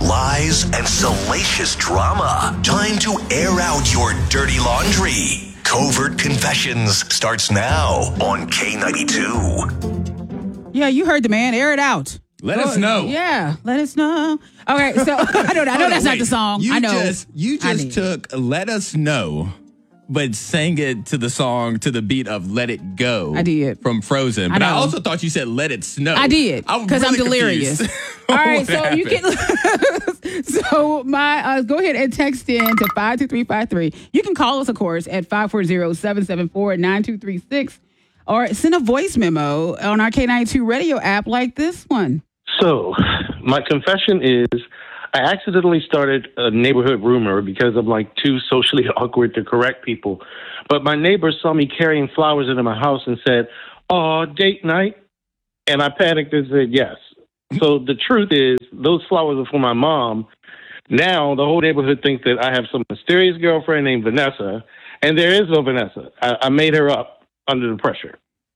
lies, and salacious drama. Time to air out your dirty laundry. Covert Confessions starts now on K92. Yeah, you heard the man. Air it out. Let us know. Yeah, let us know. Okay, so I know that's not the song. I know. You just took Let Us Know, but sang it to the song to the beat of Let It Go. I did. From Frozen. But I also thought you said Let It Snow. I did. Because I'm delirious. All right, so happened? you can. So go ahead and text in to 52353. You can call us, of course, at 540-774-9236, or send a voice memo on our K92 radio app like this one. So, my confession is I accidentally started a neighborhood rumor because I'm like too socially awkward to correct people. But my neighbor saw me carrying flowers into my house and said, "Oh, date night?" And I panicked and said yes. So the truth is, those flowers are for my mom. Now the whole neighborhood thinks that I have some mysterious girlfriend named Vanessa, and there is no Vanessa. I made her up under the pressure.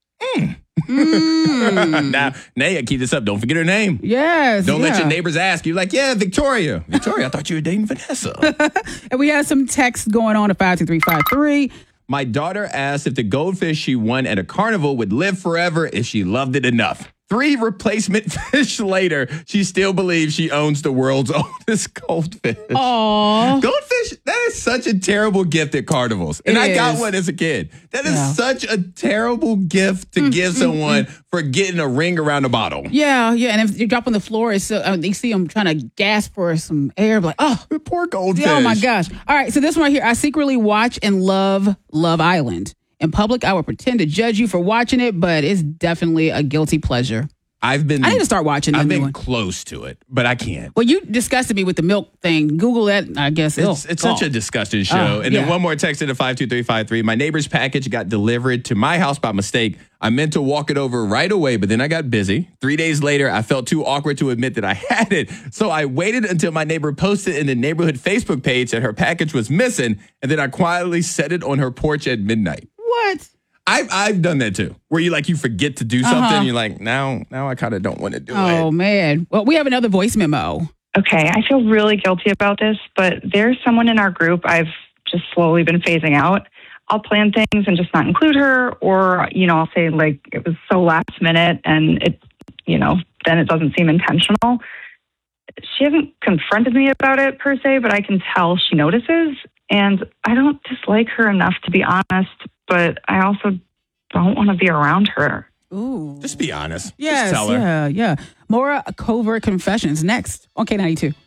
Now, Naya, keep this up. Don't forget her name. Yes. Don't let your neighbors ask you, like, yeah, Victoria. Victoria, I thought you were dating Vanessa. And we have some text going on at 52353. My daughter asked if the goldfish she won at a carnival would live forever if she loved it enough. 3 replacement fish later, she still believes she owns the world's oldest goldfish. Aww. Goldfish, that is such a terrible gift at carnivals. And I got one as a kid. That is such a terrible gift to give someone for getting a ring around a bottle. Yeah. And if you drop on the floor, you see them trying to gasp for some air. Like, poor goldfish. Oh, my gosh. All right. So this one right here, I secretly watch and love Love Island. In public, I would pretend to judge you for watching it, but it's definitely a guilty pleasure. I need to start watching that. I've been close to it, but I can't. Well, you disgusted me with the milk thing. Google that, I guess. It's such a disgusting show. And then one more text to 52353. My neighbor's package got delivered to my house by mistake. I meant to walk it over right away, but then I got busy. 3 days later, I felt too awkward to admit that I had it. So I waited until my neighbor posted in the neighborhood Facebook page that her package was missing, and then I quietly set it on her porch at midnight. What? I've done that too, where you forget to do something. And you're like, now I kind of don't want to do it. Oh, man. Well, we have another voice memo. Okay, I feel really guilty about this, but there's someone in our group I've just slowly been phasing out. I'll plan things and just not include her, or, I'll say like it was so last minute and it, then it doesn't seem intentional. She hasn't confronted me about it per se, but I can tell she notices, and I don't dislike her enough to be honest, but I also don't want to be around her. Ooh. Just be honest. Yes, just tell her. Yeah. More covert confessions next on K92.